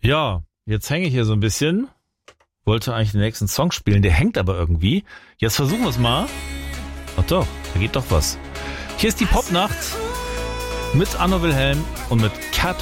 Ja, jetzt hänge ich hier so ein bisschen. Wollte eigentlich den nächsten Song spielen, der hängt aber irgendwie. Jetzt versuchen wir es mal. Ach doch, da geht doch was. Hier ist die Popnacht mit Anna Wilhelm und mit Cat